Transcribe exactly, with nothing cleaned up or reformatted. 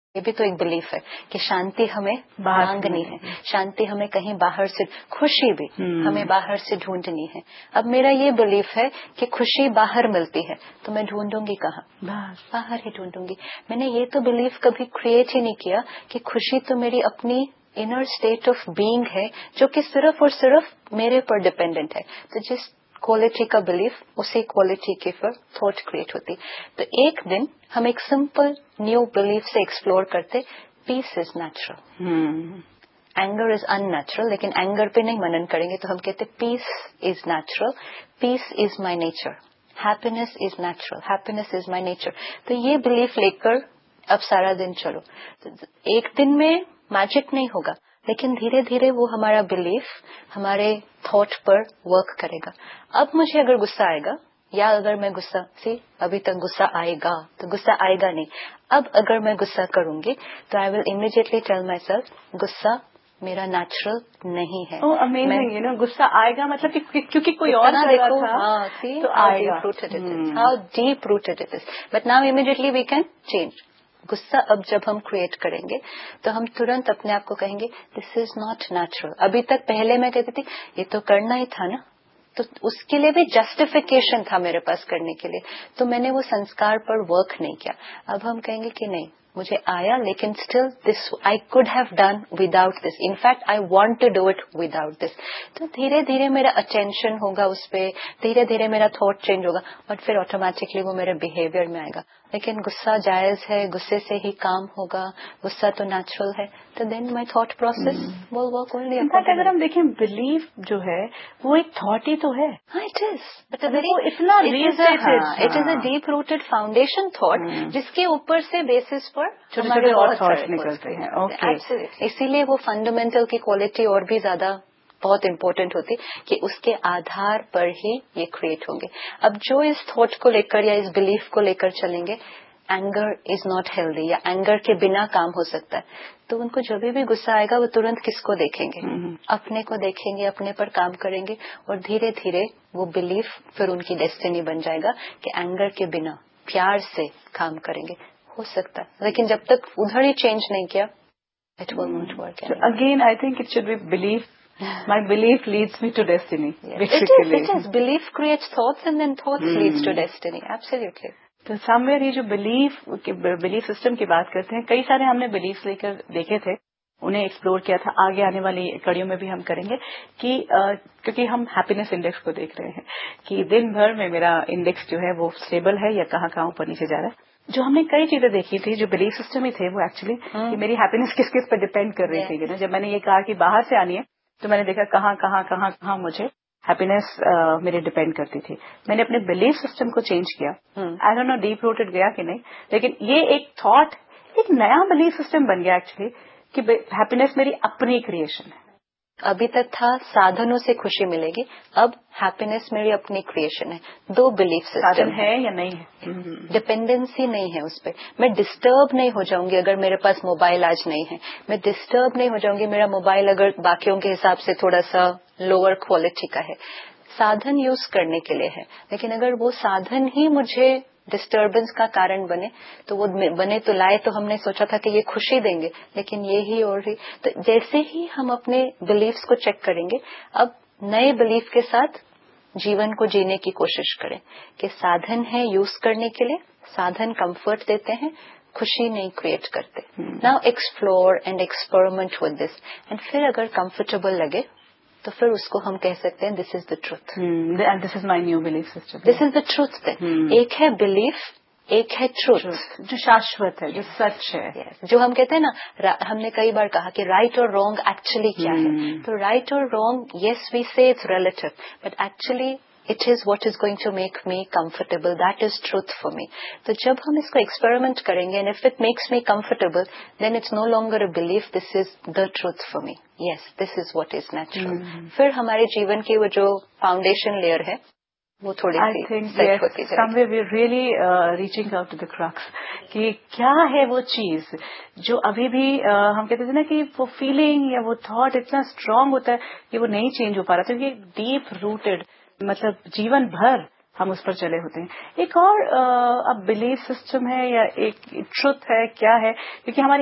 ये भी तो एक बिलीफ है कि शांति हमें मांगनी है, शांति हमें कहीं बाहर से, खुशी भी हमें बाहर से ढूंढनी है। अब मेरा ये बिलीफ है कि खुशी बाहर मिलती है, तो मैं ढूंढूंगी कहाँ? बाहर ही ढूंढूंगी। मैंने ये तो बिलीफ कभी क्रिएट ही नहीं किया कि खुशी तो मेरी अपनी इनर स्टेट ऑफ बीइंग है, जो कि सिर्फ और सिर्फ मेरे पर डिपेंडेंट है। तो जिस क्वालिटी का बिलीफ, उसी क्वालिटी के फिर थॉट क्रिएट होती। तो एक दिन हम एक सिंपल न्यू बिलीफ से एक्सप्लोर करते, piece is natural, anger is unnatural. लेकिन एंगर पे नहीं मनन करेंगे, तो हम कहते piece is natural, piece is my nature, happiness is natural, happiness is my nature. तो ये बिलीफ लेकर अब सारा दिन चलो। तो एक दिन में मैजिक नहीं होगा, लेकिन धीरे धीरे वो हमारा बिलीफ हमारे थॉट पर वर्क करेगा। अब मुझे अगर गुस्सा आएगा, या अगर मैं गुस्सा सी अभी तक गुस्सा आएगा, तो गुस्सा आएगा नहीं। अब अगर मैं गुस्सा करूंगी, तो I will immediately tell my self, गुस्सा मेरा नेचुरल नहीं है। oh, amazing, you know, गुस्सा आएगा मतलब कि क्योंकि कोई और कर रहा था, हाँ, see, तो how आएगा। deep rooted it is, how deep rooted it is. But now immediately we can change. गुस्सा अब जब हम क्रिएट करेंगे, तो हम तुरंत अपने आप को कहेंगे, दिस इज नॉट नेचुरल। अभी तक पहले मैं कहती थी, ये तो करना ही था ना, तो उसके लिए भी जस्टिफिकेशन था मेरे पास करने के लिए, तो मैंने वो संस्कार पर वर्क नहीं किया। अब हम कहेंगे कि नहीं, मुझे आया, लेकिन still this I could have done without this, in fact I want to do it without this. तो धीरे धीरे मेरा अटेंशन होगा उस पर, धीरे धीरे मेरा थॉट चेंज होगा, और फिर ऑटोमेटिकली वो मेरे बिहेवियर में आएगा। लेकिन गुस्सा जायज है, गुस्से से ही काम होगा, गुस्सा तो नेचुरल है, तो then my thought process will work only. In fact अगर हम देखें, बिलीफ जो है वो एक थॉट ही तो है। हाँ, इट इज, बट वो इतना it is a deep rooted foundation thought, जिसके ऊपर से बेसिस पर छोटे-छोटे और थॉट्स निकलते हैं। ओके, इसीलिए वो फंडामेंटल की क्वालिटी और भी ज्यादा बहुत इंपॉर्टेंट होती कि उसके आधार पर ही ये क्रिएट होंगे। अब जो इस थॉट को लेकर या इस बिलीफ को लेकर चलेंगे, एंगर इज नॉट हेल्दी, या एंगर के बिना काम हो सकता है, तो उनको जब भी गुस्सा आएगा वो तुरंत किसको देखेंगे? अपने को देखेंगे, अपने पर काम करेंगे, और धीरे धीरे वो बिलीफ फिर उनकी डेस्टिनी बन जाएगा कि एंगर के बिना प्यार से काम करेंगे। हो सकता है, लेकिन जब तक उधर ही चेंज नहीं किया, it will not work. Again I think it should be belief. My belief leads me to destiny. Yes. It is. It is. Belief creates thoughts, and then thoughts hmm. leads to destiny. Absolutely. तो somewhere ये जो belief belief system की बात करते हैं, कई सारे हमने बिलीफ्स लेकर देखे थे, उन्हें एक्सप्लोर किया था। आगे आने वाली कड़ियों में भी हम करेंगे कि uh, क्योंकि हम हैप्पीनेस इंडेक्स को देख रहे हैं कि दिन भर में मेरा इंडेक्स जो है वो स्टेबल है या कहाँ कहाँ ऊपर नीचे जा रहा है। जो हमने कई चीजें देखी थी, जो बिलीफ सिस्टम ही थे, वो एक्चुअली hmm. कि मेरी हैप्पीनेस किस किस पर डिपेंड कर रही थी। जब मैंने ये कहा कि बाहर से आनी है, तो मैंने देखा कहाँ कहाँ कहाँ कहाँ मुझे हैप्पीनेस uh, मेरी डिपेंड करती थी। मैंने अपने बिलीफ सिस्टम को चेंज किया। I don't know deep rooted गया कि नहीं, लेकिन ये एक थॉट एक नया बिलीफ सिस्टम बन गया एक्चुअली कि हैप्पीनेस मेरी अपनी क्रिएशन है। अभी तक था साधनों से खुशी मिलेगी, अब हैप्पीनेस मेरी अपनी क्रिएशन है। दो बिलीफ सिस्टम है या नहीं है, डिपेंडेंसी नहीं है उस पर। मैं डिस्टर्ब नहीं हो जाऊंगी अगर मेरे पास मोबाइल आज नहीं है, मैं डिस्टर्ब नहीं हो जाऊंगी मेरा मोबाइल अगर बाकियों के हिसाब से थोड़ा सा लोअर क्वालिटी का है। साधन यूज करने के लिए है, लेकिन अगर वो साधन ही मुझे डिस्टर्बेंस का कारण बने, तो वो बने तो लाए तो हमने सोचा था कि ये खुशी देंगे, लेकिन ये ही और ही। तो जैसे ही हम अपने बिलीफ्स को चेक करेंगे, अब नए बिलीफ के साथ जीवन को जीने की कोशिश करें कि साधन है यूज करने के लिए, साधन कंफर्ट देते हैं, खुशी नहीं क्रिएट करते। Now explore and experiment with this, and फिर अगर कंफर्टेबल लगे तो फिर उसको हम कह सकते हैं this is the truth, and this is my new belief system, this is the truth. एक है बिलीफ, एक है ट्रूथ, जो शाश्वत है, जो सच है। yes. जो हम कहते हैं ना, हमने कई बार कहा कि राइट और रॉन्ग एक्चुअली क्या hmm. है। तो राइट और रॉन्ग, यस वी से it's relative, but actually it is what is going to make me comfortable, that is truth for me. तो जब हम इसको एक्सपेरिमेंट करेंगे, and if it makes me comfortable, then it's no longer a belief, this is the truth for me, yes this is what is natural. फिर हमारे जीवन की वो जो फाउंडेशन लेयर है वो थोड़ी सी सेट होती है। Somewhere we are really reaching out to the crux कि क्या है वो चीज जो अभी भी uh, हम कहते थे ना कि वो फीलिंग या वो थॉट इतना स्ट्रांग होता है कि वो नहीं चेंज हो पा रहा था। तो ये डीप रूटेड, मतलब जीवन भर हम उस पर चले होते हैं। एक और uh, अब बिलीफ सिस्टम है या एक ट्रुथ है, क्या है, क्योंकि हमारी